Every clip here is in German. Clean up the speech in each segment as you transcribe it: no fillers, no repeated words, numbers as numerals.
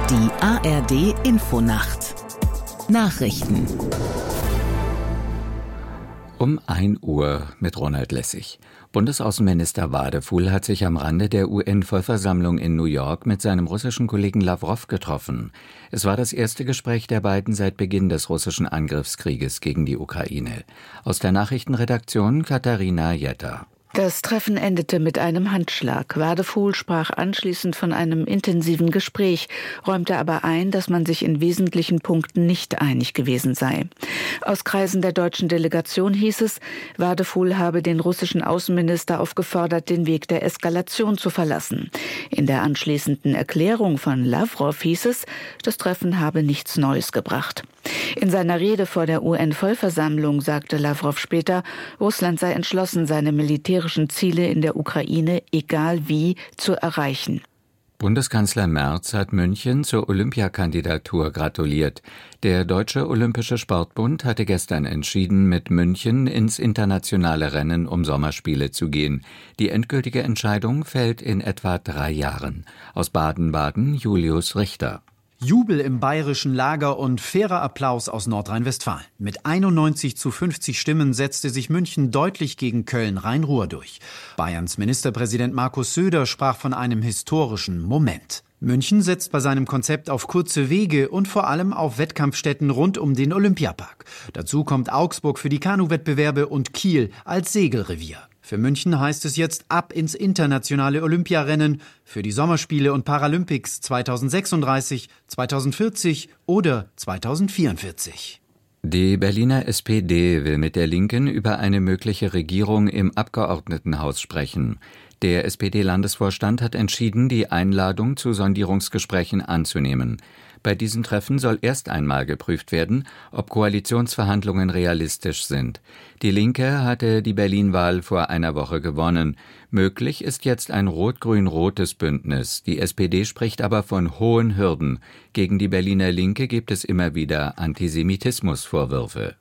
Die ARD Infonacht Nachrichten Um 1 Uhr mit Ronald Lessig. Bundesaußenminister Wadefuhl hat sich am Rande der UN-Vollversammlung in New York mit seinem russischen Kollegen Lawrow getroffen. Es war das erste Gespräch der beiden seit Beginn des russischen Angriffskrieges gegen die Ukraine. Aus der Nachrichtenredaktion Katharina Jetter. Das Treffen endete mit einem Handschlag. Wadefuhl sprach anschließend von einem intensiven Gespräch, räumte aber ein, dass man sich in wesentlichen Punkten nicht einig gewesen sei. Aus Kreisen der deutschen Delegation hieß es, Wadefuhl habe den russischen Außenminister aufgefordert, den Weg der Eskalation zu verlassen. In der anschließenden Erklärung von Lawrow hieß es, das Treffen habe nichts Neues gebracht. In seiner Rede vor der UN-Vollversammlung sagte Lawrow später, Russland sei entschlossen, seine militärischen Ziele in der Ukraine, egal wie, zu erreichen. Bundeskanzler Merz hat München zur Olympiakandidatur gratuliert. Der Deutsche Olympische Sportbund hatte gestern entschieden, mit München ins internationale Rennen um Sommerspiele zu gehen. Die endgültige Entscheidung fällt in etwa 3 Jahren. Aus Baden-Baden Julius Richter. Jubel im bayerischen Lager und fairer Applaus aus Nordrhein-Westfalen. Mit 91:50 Stimmen setzte sich München deutlich gegen Köln-Rhein-Ruhr durch. Bayerns Ministerpräsident Markus Söder sprach von einem historischen Moment. München setzt bei seinem Konzept auf kurze Wege und vor allem auf Wettkampfstätten rund um den Olympiapark. Dazu kommt Augsburg für die Kanuwettbewerbe und Kiel als Segelrevier. Für München heißt es jetzt ab ins internationale Olympiarennen für die Sommerspiele und Paralympics 2036, 2040 oder 2044. Die Berliner SPD will mit der Linken über eine mögliche Regierung im Abgeordnetenhaus sprechen. Der SPD-Landesvorstand hat entschieden, die Einladung zu Sondierungsgesprächen anzunehmen. Bei diesen Treffen soll erst einmal geprüft werden, ob Koalitionsverhandlungen realistisch sind. Die Linke hatte die Berlin-Wahl vor einer Woche gewonnen. Möglich ist jetzt ein rot-grün-rotes Bündnis. Die SPD spricht aber von hohen Hürden. Gegen die Berliner Linke gibt es immer wieder Antisemitismusvorwürfe.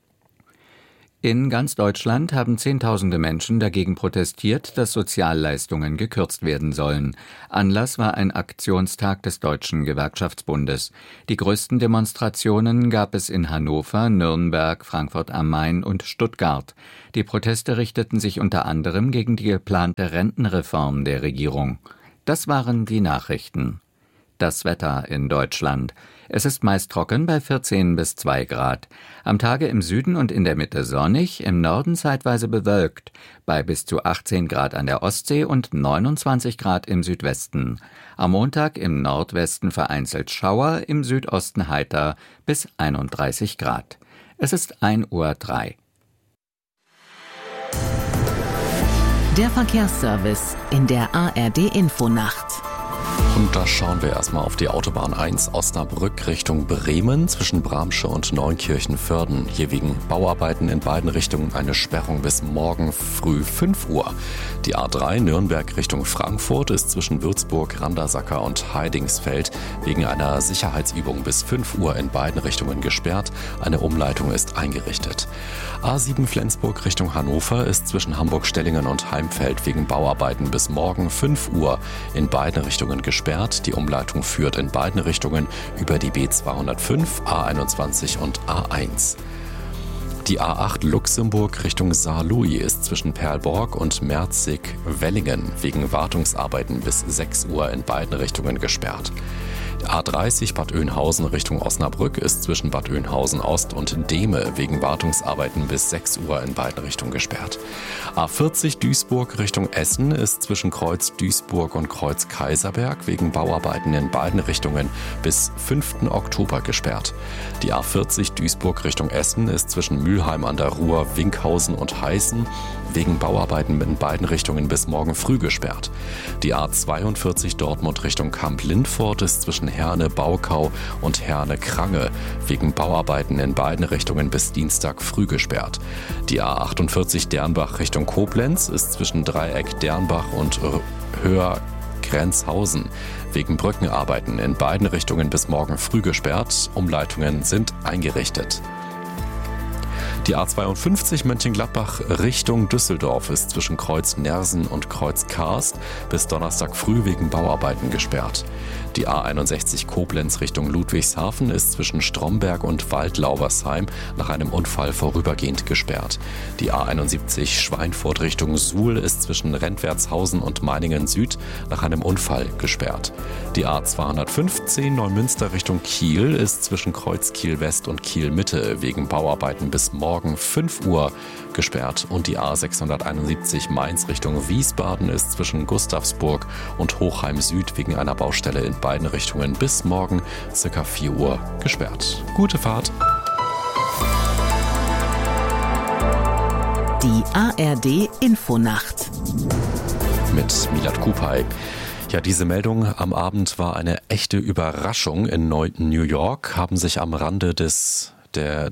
In ganz Deutschland haben Zehntausende Menschen dagegen protestiert, dass Sozialleistungen gekürzt werden sollen. Anlass war ein Aktionstag des Deutschen Gewerkschaftsbundes. Die größten Demonstrationen gab es in Hannover, Nürnberg, Frankfurt am Main und Stuttgart. Die Proteste richteten sich unter anderem gegen die geplante Rentenreform der Regierung. Das waren die Nachrichten. Das Wetter in Deutschland. Es ist meist trocken bei 14 bis 2 Grad. Am Tage im Süden und in der Mitte sonnig, im Norden zeitweise bewölkt, bei bis zu 18 Grad an der Ostsee und 29 Grad im Südwesten. Am Montag im Nordwesten vereinzelt Schauer, im Südosten heiter bis 31 Grad. Es ist 1:03 Uhr. Der Verkehrsservice in der ARD Infonacht. Und da schauen wir erstmal auf die Autobahn 1 Osnabrück Richtung Bremen zwischen Bramsche und Neunkirchen-Vörden. Hier wegen Bauarbeiten in beiden Richtungen eine Sperrung bis morgen früh 5 Uhr. Die A3 Nürnberg Richtung Frankfurt ist zwischen Würzburg, Randersacker und Heidingsfeld wegen einer Sicherheitsübung bis 5 Uhr in beiden Richtungen gesperrt. Eine Umleitung ist eingerichtet. A7 Flensburg Richtung Hannover ist zwischen Hamburg-Stellingen und Heimfeld wegen Bauarbeiten bis morgen 5 Uhr in beiden Richtungen gesperrt. Die Umleitung führt in beiden Richtungen über die B205, A21 und A1. Die A8 Luxemburg Richtung Saarlouis ist zwischen Perlborg und Merzig-Wellingen wegen Wartungsarbeiten bis 6 Uhr in beiden Richtungen gesperrt. A30 Bad Oeynhausen Richtung Osnabrück ist zwischen Bad Oeynhausen Ost und Dehme wegen Wartungsarbeiten bis 6 Uhr in beiden Richtungen gesperrt. A40 Duisburg Richtung Essen ist zwischen Kreuz Duisburg und Kreuz Kaiserberg wegen Bauarbeiten in beiden Richtungen bis 5. Oktober gesperrt. Die A40 Duisburg Richtung Essen ist zwischen Mülheim an der Ruhr, Winkhausen und Heißen wegen Bauarbeiten in beiden Richtungen bis morgen früh gesperrt. Die A42 Dortmund Richtung Kamp-Lindfort ist zwischen Herne-Baukau und Herne-Krange wegen Bauarbeiten in beiden Richtungen bis Dienstag früh gesperrt. Die A48 Dernbach Richtung Koblenz ist zwischen Dreieck Dernbach und Höher-Grenzhausen wegen Brückenarbeiten in beiden Richtungen bis morgen früh gesperrt. Umleitungen sind eingerichtet. Die A52 Mönchengladbach Richtung Düsseldorf ist zwischen Kreuz Nersen und Kreuz Karst bis Donnerstag früh wegen Bauarbeiten gesperrt. Die A61 Koblenz Richtung Ludwigshafen ist zwischen Stromberg und Waldlaubersheim nach einem Unfall vorübergehend gesperrt. Die A71 Schweinfurt Richtung Suhl ist zwischen Rentwertshausen und Meiningen Süd nach einem Unfall gesperrt. Die A215 Neumünster Richtung Kiel ist zwischen Kreuzkiel West und Kiel Mitte wegen Bauarbeiten bis morgen 5 Uhr gesperrt. Und die A671 Mainz Richtung Wiesbaden ist zwischen Gustavsburg und Hochheim Süd wegen einer Baustelle in beiden Richtungen bis morgen ca. 4 Uhr gesperrt. Gute Fahrt! Die ARD Infonacht Mit Milad Kupay. Ja, diese Meldung am Abend war eine echte Überraschung. In New York haben sich am Rande der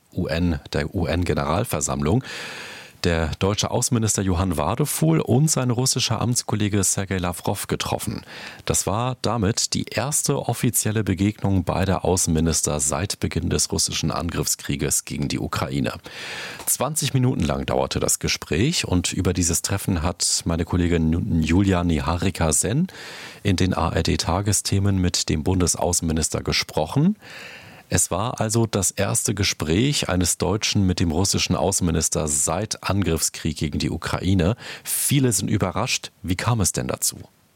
UN-Generalversammlung der deutsche Außenminister Johann Wadefuhl und sein russischer Amtskollege Sergei Lavrov getroffen. Das war damit die erste offizielle Begegnung beider Außenminister seit Beginn des russischen Angriffskrieges gegen die Ukraine. 20 Minuten lang dauerte das Gespräch und über dieses Treffen hat meine Kollegin Julia Niharika-Sen in den ARD-Tagesthemen mit dem Bundesaußenminister gesprochen. Es war also das erste Gespräch eines Deutschen mit dem russischen Außenminister seit Angriffskrieg gegen die Ukraine. Viele sind überrascht. Wie kam es denn dazu?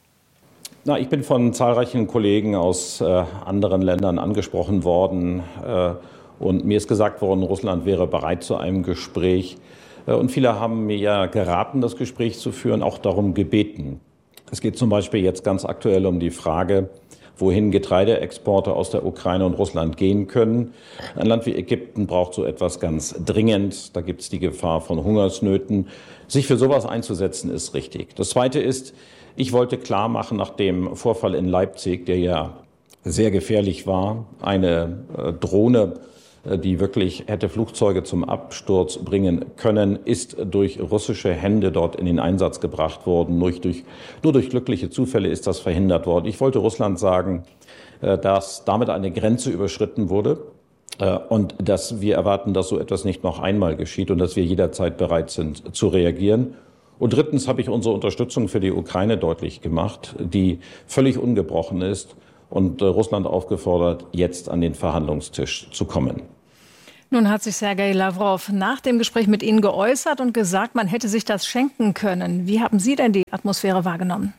Ich bin von zahlreichen Kollegen aus anderen Ländern angesprochen worden und mir ist gesagt worden, Russland wäre bereit zu einem Gespräch. Und viele haben mir ja geraten, das Gespräch zu führen, auch darum gebeten. Es geht zum Beispiel jetzt ganz aktuell um die Frage, wohin Getreideexporte aus der Ukraine und Russland gehen können. Ein Land wie Ägypten braucht so etwas ganz dringend. Da gibt es die Gefahr von Hungersnöten. Sich für sowas einzusetzen, ist richtig. Das Zweite ist, ich wollte klar machen, nach dem Vorfall in Leipzig, der ja sehr gefährlich war, eine Drohne, die wirklich hätte Flugzeuge zum Absturz bringen können, ist durch russische Hände dort in den Einsatz gebracht worden. Nur durch glückliche Zufälle ist das verhindert worden. Ich wollte Russland sagen, dass damit eine Grenze überschritten wurde und dass wir erwarten, dass so etwas nicht noch einmal geschieht und dass wir jederzeit bereit sind zu reagieren. Und drittens habe ich unsere Unterstützung für die Ukraine deutlich gemacht, die völlig ungebrochen ist, und Russland aufgefordert, jetzt an den Verhandlungstisch zu kommen. Nun hat sich Sergei Lavrov nach dem Gespräch mit Ihnen geäußert und gesagt, man hätte sich das schenken können. Wie haben Sie denn die Atmosphäre wahrgenommen?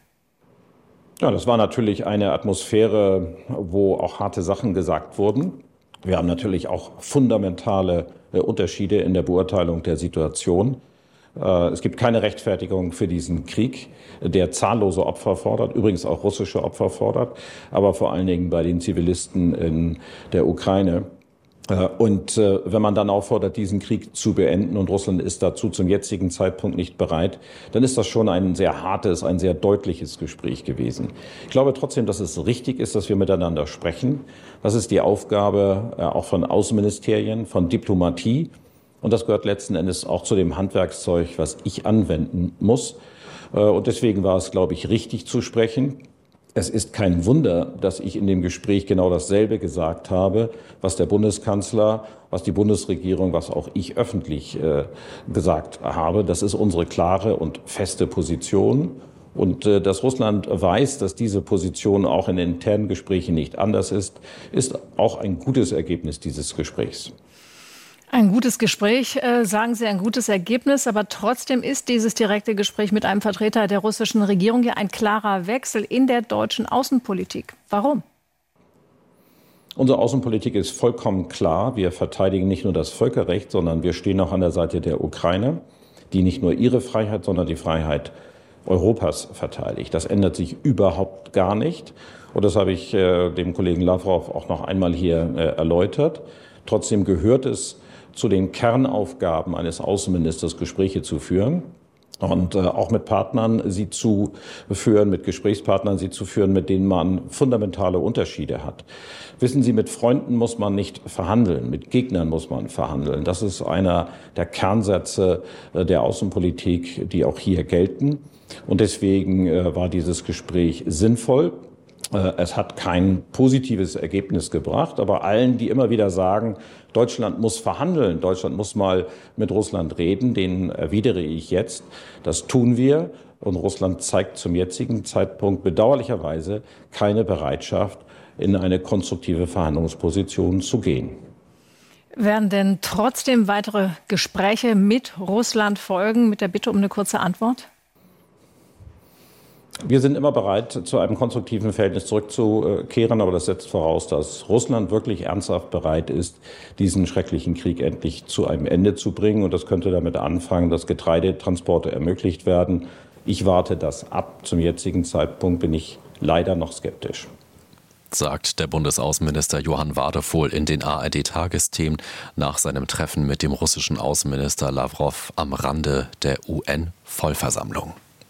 Ja, das war natürlich eine Atmosphäre, wo auch harte Sachen gesagt wurden. Wir haben natürlich auch fundamentale Unterschiede in der Beurteilung der Situation. Es gibt keine Rechtfertigung für diesen Krieg, der zahllose Opfer fordert, übrigens auch russische Opfer fordert, aber vor allen Dingen bei den Zivilisten in der Ukraine. Und wenn man dann auffordert, diesen Krieg zu beenden, und Russland ist dazu zum jetzigen Zeitpunkt nicht bereit, dann ist das schon ein sehr hartes, ein sehr deutliches Gespräch gewesen. Ich glaube trotzdem, dass es richtig ist, dass wir miteinander sprechen. Das ist die Aufgabe auch von Außenministerien, von Diplomatie. Und das gehört letzten Endes auch zu dem Handwerkszeug, was ich anwenden muss. Und deswegen war es, glaube ich, richtig zu sprechen. Es ist kein Wunder, dass ich in dem Gespräch genau dasselbe gesagt habe, was der Bundeskanzler, was die Bundesregierung, was auch ich öffentlich gesagt habe. Das ist unsere klare und feste Position. Und dass Russland weiß, dass diese Position auch in internen Gesprächen nicht anders ist auch ein gutes Ergebnis dieses Gesprächs. Ein gutes Gespräch, sagen Sie, ein gutes Ergebnis. Aber trotzdem ist dieses direkte Gespräch mit einem Vertreter der russischen Regierung ja ein klarer Wechsel in der deutschen Außenpolitik. Warum? Unsere Außenpolitik ist vollkommen klar. Wir verteidigen nicht nur das Völkerrecht, sondern wir stehen auch an der Seite der Ukraine, die nicht nur ihre Freiheit, sondern die Freiheit Europas verteidigt. Das ändert sich überhaupt gar nicht. Und das habe ich dem Kollegen Lavrov auch noch einmal hier erläutert. Trotzdem gehört es zu den Kernaufgaben eines Außenministers, Gespräche zu führen und auch mit Partnern sie zu führen, mit Gesprächspartnern sie zu führen, mit denen man fundamentale Unterschiede hat. Wissen Sie, mit Freunden muss man nicht verhandeln, mit Gegnern muss man verhandeln. Das ist einer der Kernsätze der Außenpolitik, die auch hier gelten. Und deswegen war dieses Gespräch sinnvoll. Es hat kein positives Ergebnis gebracht, aber allen, die immer wieder sagen, Deutschland muss verhandeln, Deutschland muss mal mit Russland reden, denen erwidere ich jetzt, das tun wir. Und Russland zeigt zum jetzigen Zeitpunkt bedauerlicherweise keine Bereitschaft, in eine konstruktive Verhandlungsposition zu gehen. Werden denn trotzdem weitere Gespräche mit Russland folgen? Mit der Bitte um eine kurze Antwort. Wir sind immer bereit, zu einem konstruktiven Verhältnis zurückzukehren, aber das setzt voraus, dass Russland wirklich ernsthaft bereit ist, diesen schrecklichen Krieg endlich zu einem Ende zu bringen. Und das könnte damit anfangen, dass Getreidetransporte ermöglicht werden. Ich warte das ab. Zum jetzigen Zeitpunkt bin ich leider noch skeptisch. Sagt der Bundesaußenminister Johann Wadefuhl in den ARD-Tagesthemen nach seinem Treffen mit dem russischen Außenminister Lawrow am Rande der UN-Vollversammlung.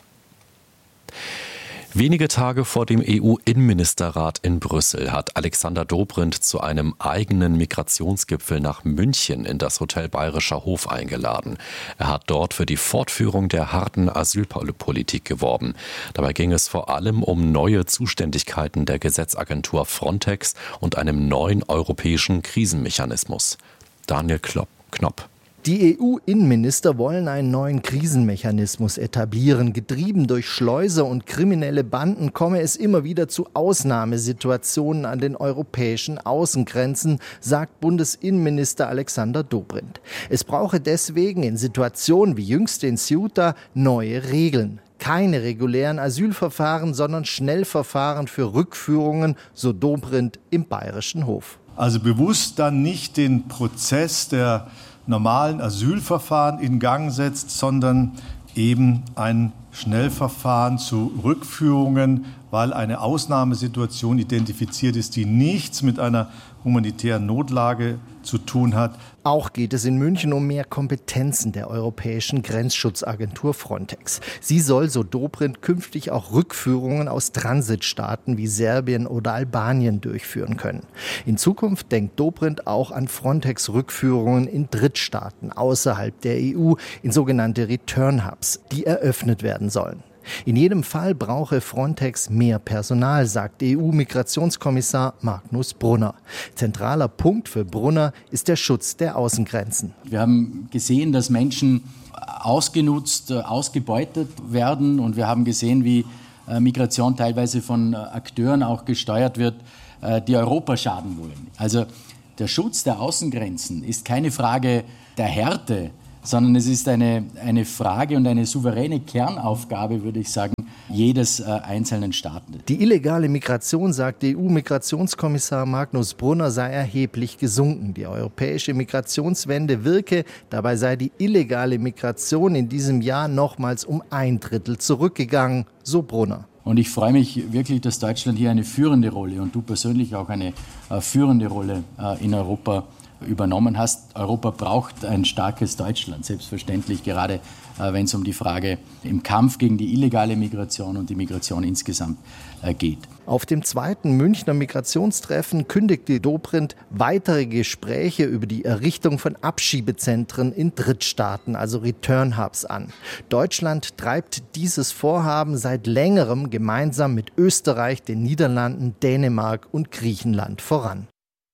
Wenige Tage vor dem EU-Innenministerrat in Brüssel hat Alexander Dobrindt zu einem eigenen Migrationsgipfel nach München in das Hotel Bayerischer Hof eingeladen. Er hat dort für die Fortführung der harten Asylpolitik geworben. Dabei ging es vor allem um neue Zuständigkeiten der Gesetzagentur Frontex und einem neuen europäischen Krisenmechanismus. Daniel Knopp. Die EU-Innenminister wollen einen neuen Krisenmechanismus etablieren. Getrieben durch Schleuser und kriminelle Banden komme es immer wieder zu Ausnahmesituationen an den europäischen Außengrenzen, sagt Bundesinnenminister Alexander Dobrindt. Es brauche deswegen in Situationen wie jüngst in Ceuta neue Regeln. Keine regulären Asylverfahren, sondern Schnellverfahren für Rückführungen, so Dobrindt im Bayerischen Hof. Also bewusst dann nicht den Prozess der normalen Asylverfahren in Gang setzt, sondern eben ein Schnellverfahren zu Rückführungen, weil eine Ausnahmesituation identifiziert ist, die nichts mit einer humanitären Notlage zu tun hat. Auch geht es in München um mehr Kompetenzen der Europäischen Grenzschutzagentur Frontex. Sie soll, so Dobrindt, künftig auch Rückführungen aus Transitstaaten wie Serbien oder Albanien durchführen können. In Zukunft denkt Dobrindt auch an Frontex-Rückführungen in Drittstaaten außerhalb der EU, in sogenannte Return-Hubs, die eröffnet werden sollen. In jedem Fall brauche Frontex mehr Personal, sagt EU-Migrationskommissar Magnus Brunner. Zentraler Punkt für Brunner ist der Schutz der Außengrenzen. Wir haben gesehen, dass Menschen ausgenutzt, ausgebeutet werden, und wir haben gesehen, wie Migration teilweise von Akteuren auch gesteuert wird, die Europa schaden wollen. Also der Schutz der Außengrenzen ist keine Frage der Härte, sondern es ist eine Frage und eine souveräne Kernaufgabe, würde ich sagen, jedes einzelnen Staaten. Die illegale Migration, sagt EU-Migrationskommissar Magnus Brunner, sei erheblich gesunken. Die europäische Migrationswende wirke, dabei sei die illegale Migration in diesem Jahr nochmals um 1/3 zurückgegangen, so Brunner. Und ich freue mich wirklich, dass Deutschland hier eine führende Rolle und du persönlich auch eine führende Rolle in Europa übernommen hast. Europa braucht ein starkes Deutschland, selbstverständlich, gerade wenn es um die Frage im Kampf gegen die illegale Migration und die Migration insgesamt geht. Auf dem zweiten Münchner Migrationstreffen kündigte Dobrindt weitere Gespräche über die Errichtung von Abschiebezentren in Drittstaaten, also Return-Hubs, an. Deutschland treibt dieses Vorhaben seit längerem gemeinsam mit Österreich, den Niederlanden, Dänemark und Griechenland voran.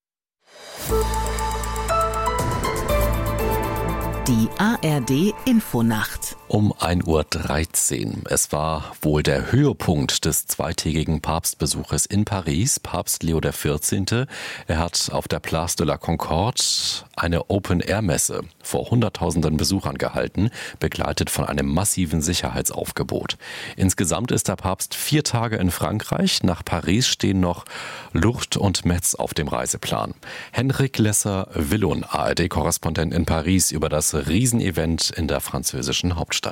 Die ARD-Infonacht. Um 1:13 Uhr. Es war wohl der Höhepunkt des zweitägigen Papstbesuches in Paris. Papst Leo XIV. Er hat auf der Place de la Concorde eine Open-Air-Messe vor Hunderttausenden Besuchern gehalten, begleitet von einem massiven Sicherheitsaufgebot. Insgesamt ist der Papst 4 Tage in Frankreich. Nach Paris stehen noch Lourdes und Metz auf dem Reiseplan. Henrik Lesser-Willon, ARD-Korrespondent in Paris, über das Riesenevent in der französischen Hauptstadt.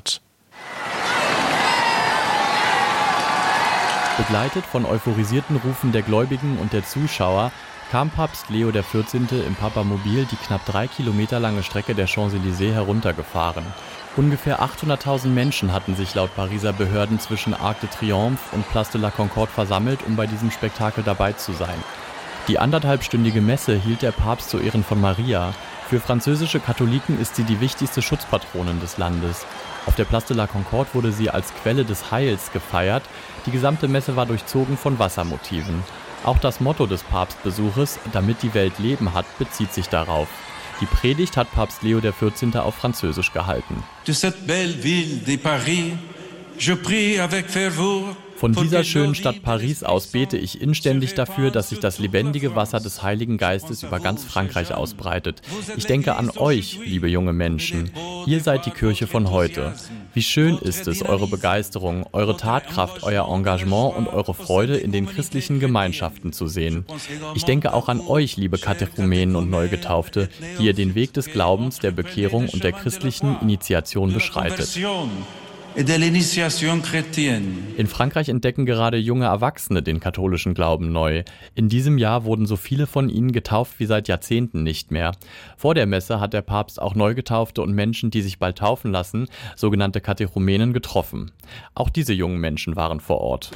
Begleitet von euphorisierten Rufen der Gläubigen und der Zuschauer kam Papst Leo XIV. Im Papamobil die knapp 3 Kilometer lange Strecke der Champs-Élysées heruntergefahren. Ungefähr 800.000 Menschen hatten sich laut Pariser Behörden zwischen Arc de Triomphe und Place de la Concorde versammelt, um bei diesem Spektakel dabei zu sein. Die 1,5-stündige Messe hielt der Papst zu Ehren von Maria. Für französische Katholiken ist sie die wichtigste Schutzpatronin des Landes. Auf der Place de la Concorde wurde sie als Quelle des Heils gefeiert. Die gesamte Messe war durchzogen von Wassermotiven. Auch das Motto des Papstbesuches, damit die Welt Leben hat, bezieht sich darauf. Die Predigt hat Papst Leo XIV. Auf Französisch gehalten. De cette belle ville de Paris, Von dieser schönen Stadt Paris aus bete ich inständig dafür, dass sich das lebendige Wasser des Heiligen Geistes über ganz Frankreich ausbreitet. Ich denke an euch, liebe junge Menschen. Ihr seid die Kirche von heute. Wie schön ist es, eure Begeisterung, eure Tatkraft, euer Engagement und eure Freude in den christlichen Gemeinschaften zu sehen. Ich denke auch an euch, liebe Katechumenen und Neugetaufte, die ihr den Weg des Glaubens, der Bekehrung und der christlichen Initiation beschreitet. In Frankreich entdecken gerade junge Erwachsene den katholischen Glauben neu. In diesem Jahr wurden so viele von ihnen getauft wie seit Jahrzehnten nicht mehr. Vor der Messe hat der Papst auch Neugetaufte und Menschen, die sich bald taufen lassen, sogenannte Katechumenen, getroffen. Auch diese jungen Menschen waren vor Ort.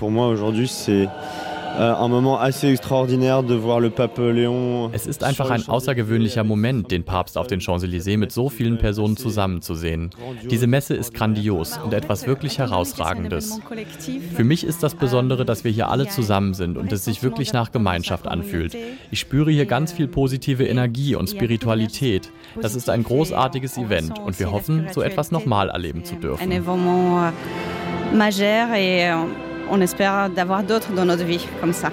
Es ist einfach ein außergewöhnlicher Moment, den Papst auf den Champs-Élysées mit so vielen Personen zusammenzusehen. Diese Messe ist grandios und etwas wirklich Herausragendes. Für mich ist das Besondere, dass wir hier alle zusammen sind und es sich wirklich nach Gemeinschaft anfühlt. Ich spüre hier ganz viel positive Energie und Spiritualität. Das ist ein großartiges Event und wir hoffen, so etwas nochmal erleben zu dürfen. On espère d'avoir d'autres dans notre vie comme ça.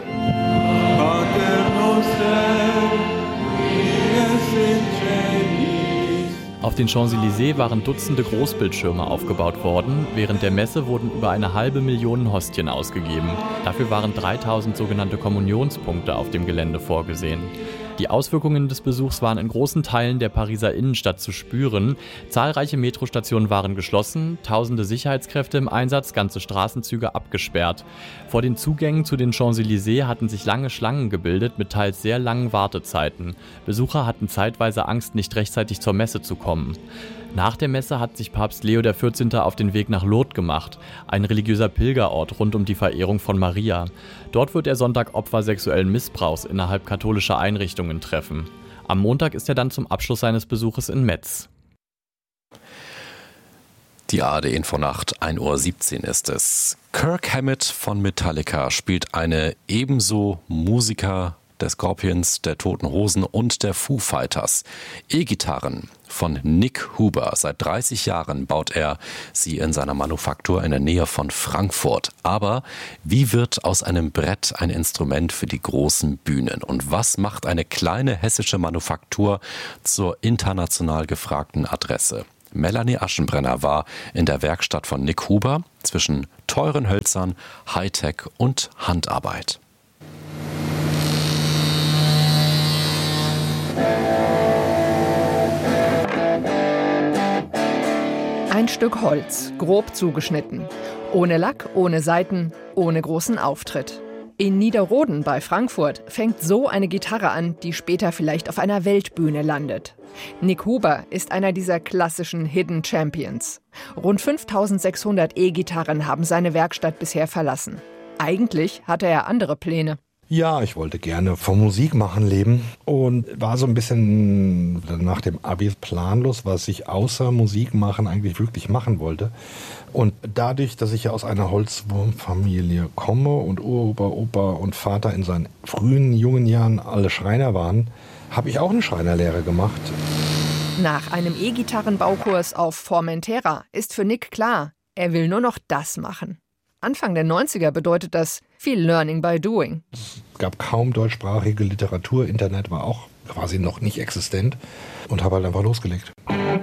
Auf den Champs-Élysées waren Dutzende Großbildschirme aufgebaut worden. Während der Messe wurden über 500.000 Hostien ausgegeben. Dafür waren 3000 sogenannte Kommunionspunkte auf dem Gelände vorgesehen. Die Auswirkungen des Besuchs waren in großen Teilen der Pariser Innenstadt zu spüren. Zahlreiche Metrostationen waren geschlossen, tausende Sicherheitskräfte im Einsatz, ganze Straßenzüge abgesperrt. Vor den Zugängen zu den Champs-Élysées hatten sich lange Schlangen gebildet mit teils sehr langen Wartezeiten. Besucher hatten zeitweise Angst, nicht rechtzeitig zur Messe zu kommen. Nach der Messe hat sich Papst Leo XIV. Auf den Weg nach Lourdes gemacht, ein religiöser Pilgerort rund um die Verehrung von Maria. Dort wird er Sonntag Opfer sexuellen Missbrauchs innerhalb katholischer Einrichtungen treffen. Am Montag ist er dann zum Abschluss seines Besuches in Metz. Die ARD-Infonacht, 1:17 Uhr ist es. Kirk Hammett von Metallica spielt eine ebenso Musiker der Scorpions, der Toten Hosen und der Foo Fighters. E-Gitarren von Nick Huber. Seit 30 Jahren baut er sie in seiner Manufaktur in der Nähe von Frankfurt. Aber wie wird aus einem Brett ein Instrument für die großen Bühnen? Und was macht eine kleine hessische Manufaktur zur international gefragten Adresse? Melanie Aschenbrenner war in der Werkstatt von Nick Huber zwischen teuren Hölzern, Hightech und Handarbeit. Ein Stück Holz, grob zugeschnitten. Ohne Lack, ohne Saiten, ohne großen Auftritt. In Niederroden bei Frankfurt fängt so eine Gitarre an, die später vielleicht auf einer Weltbühne landet. Nick Huber ist einer dieser klassischen Hidden Champions. Rund 5600 E-Gitarren haben seine Werkstatt bisher verlassen. Eigentlich hatte er andere Pläne. Ja, ich wollte gerne vom Musikmachen leben und war so ein bisschen nach dem Abi planlos, was ich außer Musik machen eigentlich wirklich machen wollte. Und dadurch, dass ich ja aus einer Holzwurmfamilie komme und Opa und Vater in seinen frühen, jungen Jahren alle Schreiner waren, habe ich auch eine Schreinerlehre gemacht. Nach einem E-Gitarrenbaukurs auf Formentera ist für Nick klar, er will nur noch das machen. Anfang der 90er bedeutet das viel Learning by Doing. Es gab kaum deutschsprachige Literatur, Internet war auch quasi noch nicht existent und habe halt einfach losgelegt.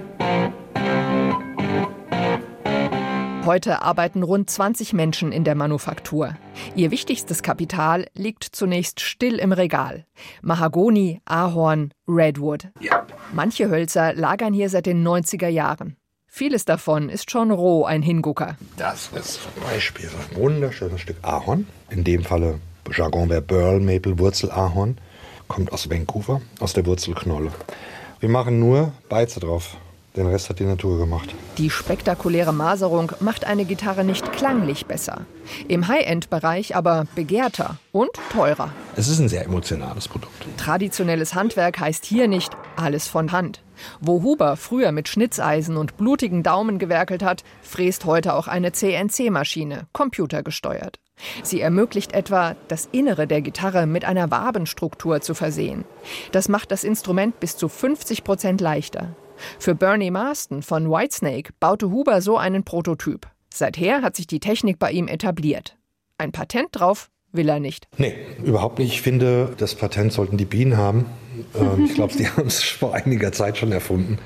Heute arbeiten rund 20 Menschen in der Manufaktur. Ihr wichtigstes Kapital liegt zunächst still im Regal. Mahagoni, Ahorn, Redwood. Ja. Manche Hölzer lagern hier seit den 90er Jahren. Vieles davon ist schon roh ein Hingucker. Das ist zum Beispiel ein wunderschönes Stück Ahorn. In dem Falle Jargon wäre Burl Maple Wurzel-Ahorn. Kommt aus Vancouver, aus der Wurzelknolle. Wir machen nur Beize drauf. Den Rest hat die Natur gemacht. Die spektakuläre Maserung macht eine Gitarre nicht klanglich besser. Im High-End-Bereich aber begehrter und teurer. Es ist ein sehr emotionales Produkt. Traditionelles Handwerk heißt hier nicht alles von Hand. Wo Huber früher mit Schnitzeisen und blutigen Daumen gewerkelt hat, fräst heute auch eine CNC-Maschine, computergesteuert. Sie ermöglicht etwa, das Innere der Gitarre mit einer Wabenstruktur zu versehen. Das macht das Instrument bis zu 50% leichter. Für Bernie Marston von Whitesnake baute Huber so einen Prototyp. Seither hat sich die Technik bei ihm etabliert. Ein Patent drauf will er nicht. Nee, überhaupt nicht. Ich finde, das Patent sollten die Bienen haben. Ich glaube, die haben es vor einiger Zeit schon erfunden.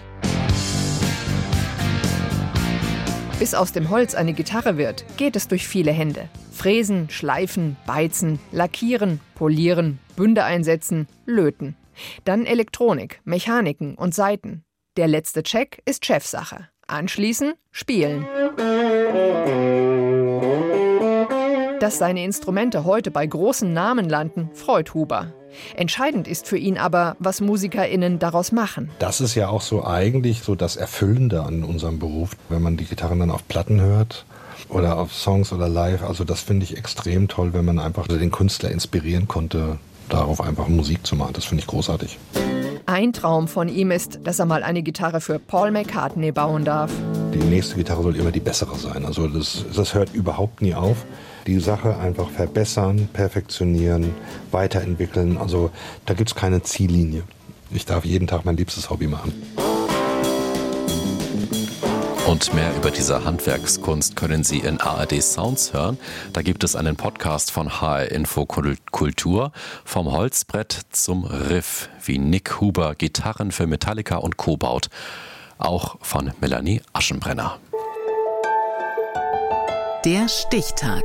Bis aus dem Holz eine Gitarre wird, geht es durch viele Hände. Fräsen, schleifen, beizen, lackieren, polieren, Bünde einsetzen, löten. Dann Elektronik, Mechaniken und Saiten. Der letzte Check ist Chefsache. Anschließend spielen. Dass seine Instrumente heute bei großen Namen landen, freut Huber. Entscheidend ist für ihn aber, was MusikerInnen daraus machen. Das ist ja auch so eigentlich so das Erfüllende an unserem Beruf, wenn man die Gitarren dann auf Platten hört oder auf Songs oder live. Also das finde ich extrem toll, wenn man einfach den Künstler inspirieren konnte, darauf einfach Musik zu machen. Das finde ich großartig. Ein Traum von ihm ist, dass er mal eine Gitarre für Paul McCartney bauen darf. Die nächste Gitarre soll immer die bessere sein. Also das hört überhaupt nie auf. Die Sache einfach verbessern, perfektionieren, weiterentwickeln. Also da gibt es keine Ziellinie. Ich darf jeden Tag mein liebstes Hobby machen. Und mehr über diese Handwerkskunst können Sie in ARD Sounds hören. Da gibt es einen Podcast von HR Info Kultur, vom Holzbrett zum Riff, wie Nick Huber Gitarren für Metallica und Co. baut. Auch von Melanie Aschenbrenner. Der Stichtag.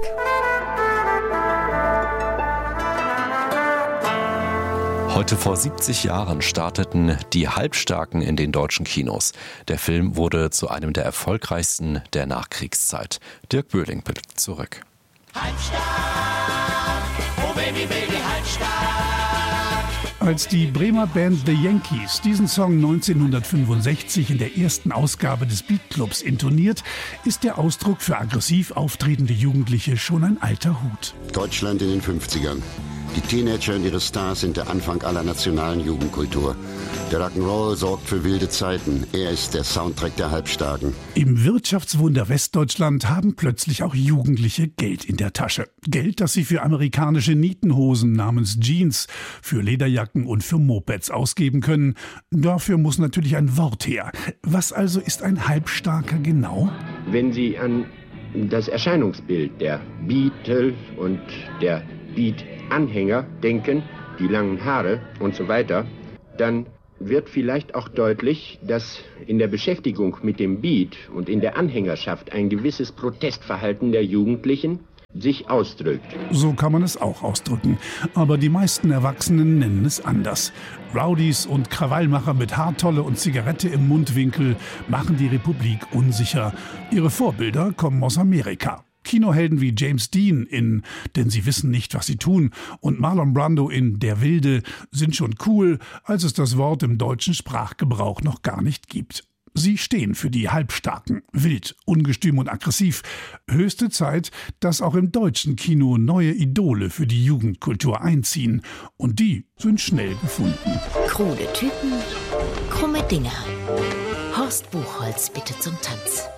Heute vor 70 Jahren starteten Die Halbstarken in den deutschen Kinos. Der Film wurde zu einem der erfolgreichsten der Nachkriegszeit. Dirk Böhling blickt zurück. Halbstark, oh Baby, Baby, halbstark. Als die Bremer Band The Yankees diesen Song 1965 in der ersten Ausgabe des Beatclubs intoniert, ist der Ausdruck für aggressiv auftretende Jugendliche schon ein alter Hut. Deutschland in den 50ern. Die Teenager und ihre Stars sind der Anfang aller nationalen Jugendkultur. Der Rock'n'Roll sorgt für wilde Zeiten. Er ist der Soundtrack der Halbstarken. Im Wirtschaftswunder Westdeutschland haben plötzlich auch Jugendliche Geld in der Tasche. Geld, das sie für amerikanische Nietenhosen namens Jeans, für Lederjacken und für Mopeds ausgeben können. Dafür muss natürlich ein Wort her. Was also ist ein Halbstarker genau? Wenn Sie an das Erscheinungsbild der Beatles und der Beat-Anhänger denken, die langen Haare und so weiter, dann wird vielleicht auch deutlich, dass in der Beschäftigung mit dem Beat und in der Anhängerschaft ein gewisses Protestverhalten der Jugendlichen sich ausdrückt. So kann man es auch ausdrücken. Aber die meisten Erwachsenen nennen es anders. Rowdies und Krawallmacher mit Haartolle und Zigarette im Mundwinkel machen die Republik unsicher. Ihre Vorbilder kommen aus Amerika. Kinohelden wie James Dean in Denn sie wissen nicht, was sie tun und Marlon Brando in Der Wilde sind schon cool, als es das Wort im deutschen Sprachgebrauch noch gar nicht gibt. Sie stehen für die Halbstarken, wild, ungestüm und aggressiv. Höchste Zeit, dass auch im deutschen Kino neue Idole für die Jugendkultur einziehen. Und die sind schnell gefunden. Krude Typen, krumme Dinger. Horst Buchholz bitte zum Tanz.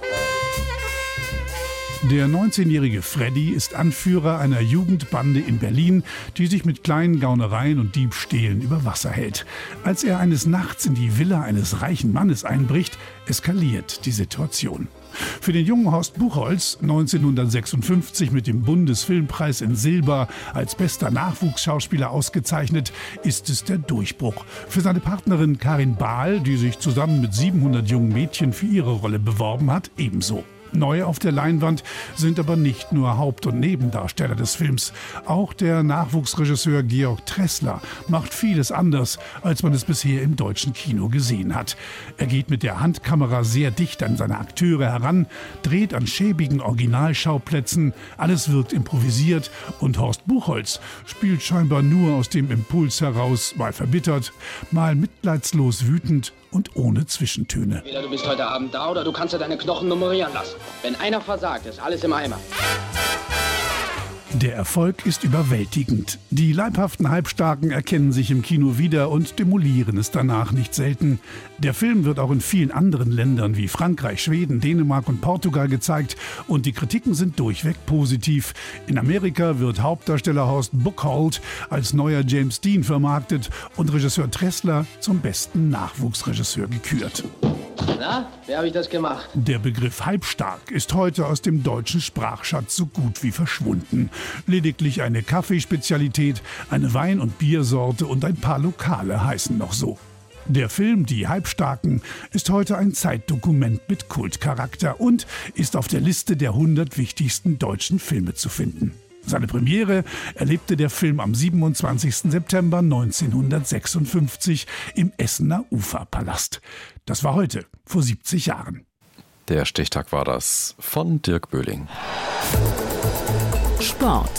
Der 19-jährige Freddy ist Anführer einer Jugendbande in Berlin, die sich mit kleinen Gaunereien und Diebstählen über Wasser hält. Als er eines Nachts in die Villa eines reichen Mannes einbricht, eskaliert die Situation. Für den jungen Horst Buchholz, 1956 mit dem Bundesfilmpreis in Silber als bester Nachwuchsschauspieler ausgezeichnet, ist es der Durchbruch. Für seine Partnerin Karin Bahl, die sich zusammen mit 700 jungen Mädchen für ihre Rolle beworben hat, ebenso. Neu auf der Leinwand sind aber nicht nur Haupt- und Nebendarsteller des Films. Auch der Nachwuchsregisseur Georg Tressler macht vieles anders, als man es bisher im deutschen Kino gesehen hat. Er geht mit der Handkamera sehr dicht an seine Akteure heran, dreht an schäbigen Originalschauplätzen, alles wirkt improvisiert und Horst Buchholz spielt scheinbar nur aus dem Impuls heraus, mal verbittert, mal mitleidslos wütend und ohne Zwischentöne. Entweder du bist heute Abend da oder du kannst dir deine Knochen nummerieren lassen. Wenn einer versagt, ist alles im Eimer. Der Erfolg ist überwältigend. Die leibhaften Halbstarken erkennen sich im Kino wieder und demolieren es danach nicht selten. Der Film wird auch in vielen anderen Ländern wie Frankreich, Schweden, Dänemark und Portugal gezeigt und die Kritiken sind durchweg positiv. In Amerika wird Hauptdarsteller Horst Buchholz als neuer James Dean vermarktet und Regisseur Tressler zum besten Nachwuchsregisseur gekürt. Na, wer habe ich das gemacht? Der Begriff halbstark ist heute aus dem deutschen Sprachschatz so gut wie verschwunden. Lediglich eine Kaffeespezialität, eine Wein- und Biersorte und ein paar Lokale heißen noch so. Der Film Die Halbstarken ist heute ein Zeitdokument mit Kultcharakter und ist auf der Liste der 100 wichtigsten deutschen Filme zu finden. Seine Premiere erlebte der Film am 27. September 1956 im Essener Uferpalast. Das war heute, vor 70 Jahren. Der Stichtag war das von Dirk Böhling. Sport.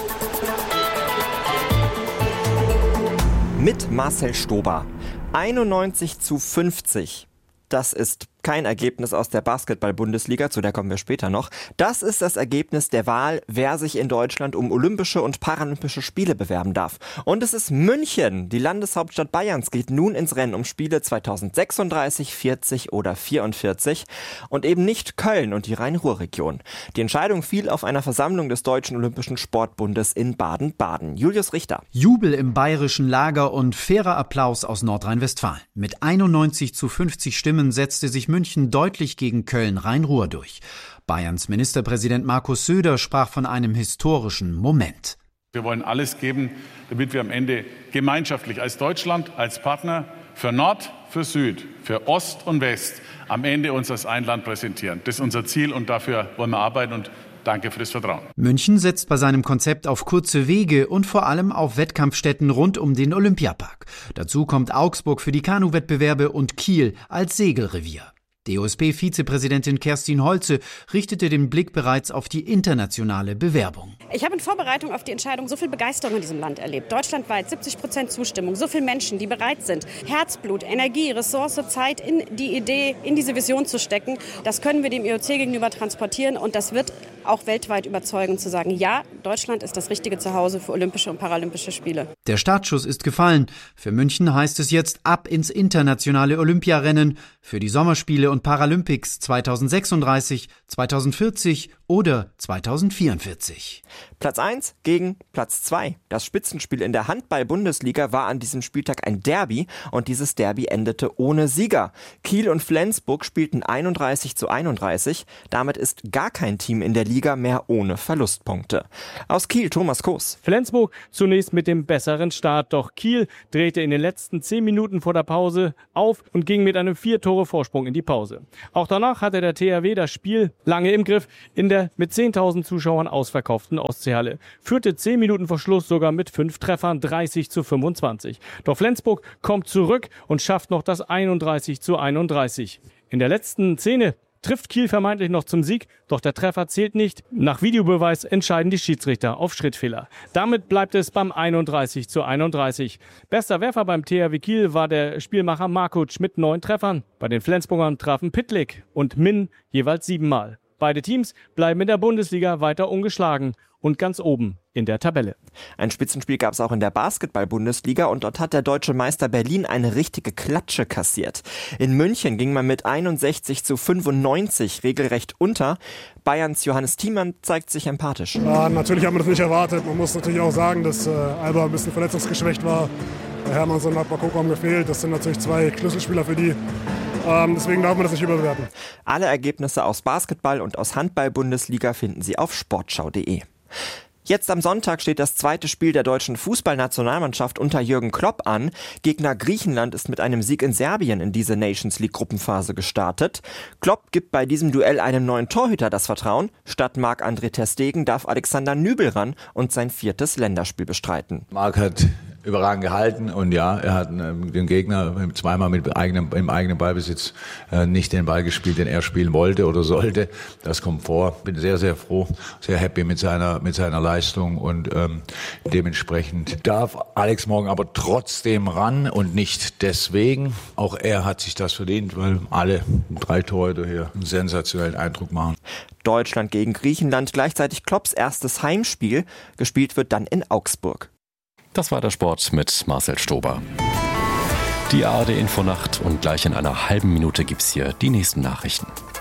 Mit Marcel Stober. 91:50. Das ist kein Ergebnis aus der Basketball-Bundesliga, zu der kommen wir später noch. Das ist das Ergebnis der Wahl, wer sich in Deutschland um Olympische und Paralympische Spiele bewerben darf. Und es ist München, die Landeshauptstadt Bayerns, geht nun ins Rennen um Spiele 2036, 40 oder 44 und eben nicht Köln und die Rhein-Ruhr-Region. Die Entscheidung fiel auf einer Versammlung des Deutschen Olympischen Sportbundes in Baden-Baden. Julius Richter. Jubel im bayerischen Lager und fairer Applaus aus Nordrhein-Westfalen. Mit 91:50 Stimmen setzte sich München deutlich gegen Köln-Rhein-Ruhr durch. Bayerns Ministerpräsident Markus Söder sprach von einem historischen Moment. Wir wollen alles geben, damit wir am Ende gemeinschaftlich als Deutschland, als Partner für Nord, für Süd, für Ost und West am Ende uns als ein Land präsentieren. Das ist unser Ziel und dafür wollen wir arbeiten und danke für das Vertrauen. München setzt bei seinem Konzept auf kurze Wege und vor allem auf Wettkampfstätten rund um den Olympiapark. Dazu kommt Augsburg für die Kanuwettbewerbe und Kiel als Segelrevier. DOSB-Vizepräsidentin Kerstin Holze richtete den Blick bereits auf die internationale Bewerbung. Ich habe in Vorbereitung auf die Entscheidung so viel Begeisterung in diesem Land erlebt. Deutschlandweit 70% Zustimmung, so viele Menschen, die bereit sind, Herzblut, Energie, Ressource, Zeit in die Idee, in diese Vision zu stecken. Das können wir dem IOC gegenüber transportieren und das wird auch weltweit überzeugen, zu sagen, ja, Deutschland ist das richtige Zuhause für Olympische und Paralympische Spiele. Der Startschuss ist gefallen. Für München heißt es jetzt ab ins internationale Olympiarennen für die Sommerspiele und Paralympics 2036, 2040 oder 2044. Platz 1 gegen Platz 2. Das Spitzenspiel in der Handball-Bundesliga war an diesem Spieltag ein Derby und dieses Derby endete ohne Sieger. Kiel und Flensburg spielten 31:31. Damit ist gar kein Team in der Liga mehr ohne Verlustpunkte. Aus Kiel Thomas Koos. Flensburg zunächst mit dem besseren Start, doch Kiel drehte in den letzten 10 Minuten vor der Pause auf und ging mit einem 4-Tore-Vorsprung in die Pause. Auch danach hatte der THW das Spiel lange im Griff in der mit 10.000 Zuschauern ausverkauften Ostseehalle. Führte 10 Minuten vor Schluss sogar mit 5 Treffern 30:25. Doch Flensburg kommt zurück und schafft noch das 31:31. In der letzten Szene trifft Kiel vermeintlich noch zum Sieg, doch der Treffer zählt nicht. Nach Videobeweis entscheiden die Schiedsrichter auf Schrittfehler. Damit bleibt es beim 31:31. Bester Werfer beim THW Kiel war der Spielmacher Markuc mit 9 Treffern. Bei den Flensburgern trafen Pitlick und Min jeweils 7 Mal. Beide Teams bleiben in der Bundesliga weiter ungeschlagen und ganz oben in der Tabelle. Ein Spitzenspiel gab es auch in der Basketball-Bundesliga und dort hat der deutsche Meister Berlin eine richtige Klatsche kassiert. In München ging man mit 61:95 regelrecht unter. Bayerns Johannes Thiemann zeigt sich empathisch. Ja, natürlich haben wir das nicht erwartet. Man muss natürlich auch sagen, dass Alba ein bisschen verletzungsgeschwächt war. Hermannsson hat Bakoko gefehlt. Das sind natürlich 2 Schlüsselspieler für die. Deswegen darf man das nicht überbewerten. Alle Ergebnisse aus Basketball- und aus Handball-Bundesliga finden Sie auf sportschau.de. Jetzt am Sonntag steht das zweite Spiel der deutschen Fußballnationalmannschaft unter Jürgen Klopp an. Gegner Griechenland ist mit einem Sieg in Serbien in diese Nations League Gruppenphase gestartet. Klopp gibt bei diesem Duell einem neuen Torhüter das Vertrauen. Statt Marc-André ter Stegen darf Alexander Nübel ran und sein 4. Länderspiel bestreiten. Marc hat überragend gehalten und ja, er hat den Gegner zweimal im eigenen Ballbesitz nicht den Ball gespielt, den er spielen wollte oder sollte. Das kommt vor. Bin sehr, sehr froh, sehr happy mit seiner Leistung und dementsprechend darf Alex morgen aber trotzdem ran und nicht deswegen. Auch er hat sich das verdient, weil alle 3 Torhüter hier einen sensationellen Eindruck machen. Deutschland gegen Griechenland, gleichzeitig Klopps erstes Heimspiel. Gespielt wird dann in Augsburg. Das war der Sport mit Marcel Stober. Die ARD Infonacht und gleich in einer halben Minute gibt's hier die nächsten Nachrichten.